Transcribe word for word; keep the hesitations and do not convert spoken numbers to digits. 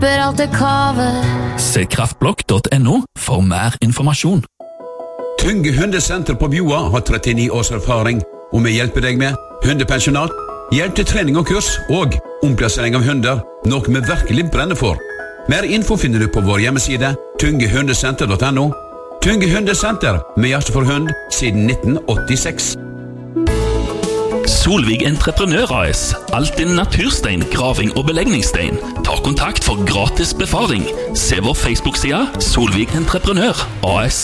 slipper alt det kavet. Se kraftblokk punktum no for mer informasjon. Tunge hundesenter på Bjoa har trettini års erfaring, og vi hjelper deg med hundepensjonat, hjelp til trening og kurs, og omplassering av hunder, noe vi virkelig brenner for. Mer info finner du på vår hjemmeside, tunge hundesenter punktum no. Tunge hundesenter, med hjerte for hund, siden nitten åttiseks. Solvig Entreprenør A S. Alt din naturstein, graving og belegningsstein. Ta kontakt for gratis befaring. Se vår Facebook-side Solvig Entreprenør A S.